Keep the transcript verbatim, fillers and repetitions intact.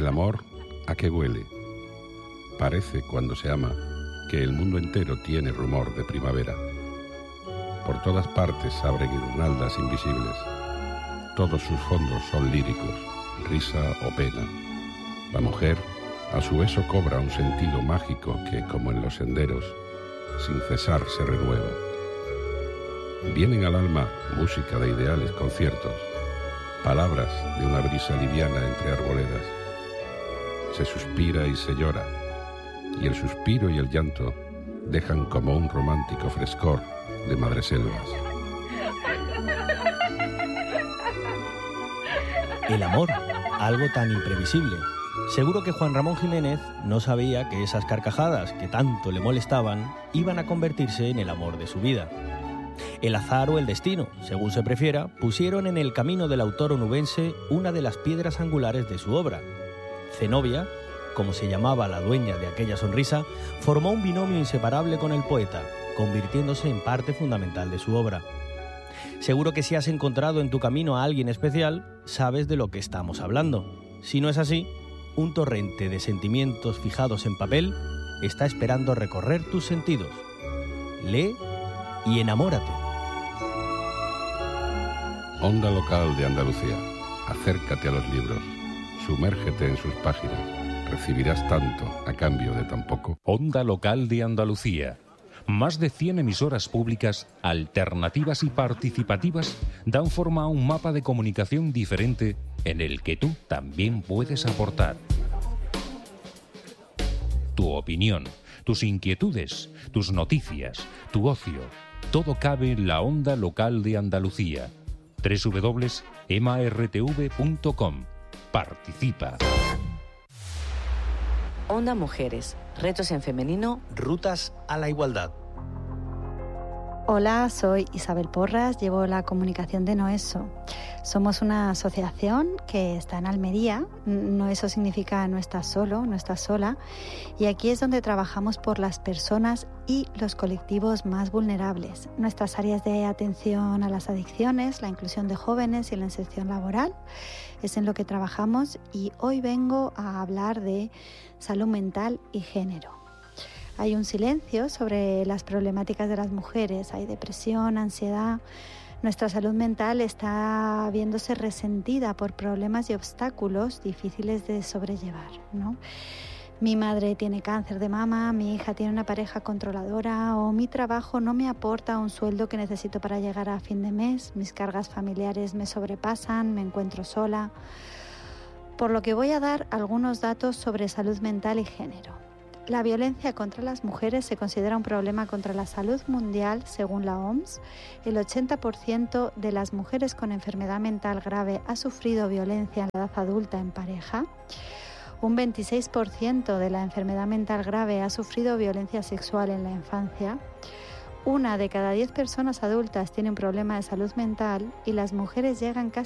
El amor, ¿a qué huele? Parece, cuando se ama, que el mundo entero tiene rumor de primavera. Por todas partes abren guirnaldas invisibles. Todos sus fondos son líricos, risa o pena. La mujer, a su eso, cobra un sentido mágico que, como en los senderos, sin cesar se renueva. Vienen al alma música de ideales conciertos, palabras de una brisa liviana entre arboledas. Se suspira y se llora, y el suspiro y el llanto dejan como un romántico frescor de madreselvas. El amor, algo tan imprevisible. Seguro que Juan Ramón Jiménez no sabía que esas carcajadas que tanto le molestaban iban a convertirse en el amor de su vida. El azar o el destino, según se prefiera, pusieron en el camino del autor onubense una de las piedras angulares de su obra. Zenobia, como se llamaba la dueña de aquella sonrisa, formó un binomio inseparable con el poeta, convirtiéndose en parte fundamental de su obra. Seguro que si has encontrado en tu camino a alguien especial, sabes de lo que estamos hablando. Si no es así, un torrente de sentimientos fijados en papel está esperando recorrer tus sentidos. Lee y enamórate. Onda Local de Andalucía. Acércate a los libros. Sumérgete en sus páginas. Recibirás tanto a cambio de tan poco. Onda Local de Andalucía. Más de cien emisoras públicas, alternativas y participativas dan forma a un mapa de comunicación diferente en el que tú también puedes aportar. Tu opinión, tus inquietudes, tus noticias, tu ocio, todo cabe en la Onda Local de Andalucía. doble u doble u doble u punto ema erre te ve punto com. Participa. Onda Mujeres, retos en femenino, rutas a la igualdad. Hola, soy Isabel Porras, llevo la comunicación de Noeso. Somos una asociación que está en Almería. Noeso significa no estás solo, no estás sola. Y aquí es donde trabajamos por las personas y los colectivos más vulnerables. Nuestras áreas de atención a las adicciones, la inclusión de jóvenes y la inserción laboral es en lo que trabajamos, y hoy vengo a hablar de salud mental y género. Hay un silencio sobre las problemáticas de las mujeres, hay depresión, ansiedad. Nuestra salud mental está viéndose resentida por problemas y obstáculos difíciles de sobrellevar, ¿no? Mi madre tiene cáncer de mama, mi hija tiene una pareja controladora, o mi trabajo no me aporta un sueldo que necesito para llegar a fin de mes, mis cargas familiares me sobrepasan, me encuentro sola. Por lo que voy a dar algunos datos sobre salud mental y género. La violencia contra las mujeres se considera un problema contra la salud mundial según la O M S. El ochenta por ciento de las mujeres con enfermedad mental grave ha sufrido violencia en la edad adulta en pareja. Un veintiséis por ciento de la enfermedad mental grave ha sufrido violencia sexual en la infancia. Una de cada diez personas adultas tiene un problema de salud mental, y las mujeres llegan casi